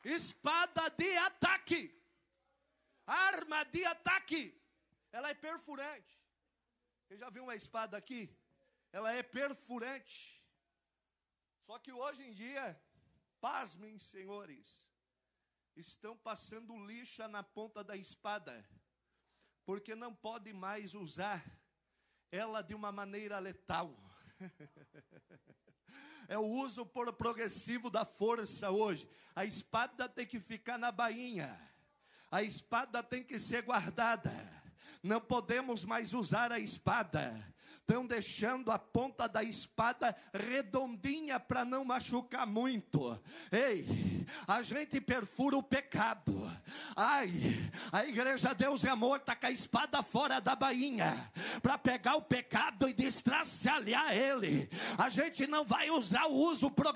espada de ataque, arma de ataque. Ela é perfurante. Você já viu uma espada aqui? Ela é perfurante. Só que hoje em dia, pasmem, senhores, estão passando lixa na ponta da espada, porque não pode mais usar ela de uma maneira letal. É o uso progressivo da força hoje. A espada tem que ficar na bainha. A espada tem que ser guardada. Não podemos mais usar a espada. Estão deixando a ponta da espada redondinha para não machucar muito. Ei, a gente perfura o pecado. Ai, a igreja Deus e Amor está com a espada fora da bainha para pegar o pecado e destraçalhar ele. A gente não vai usar o uso progressivo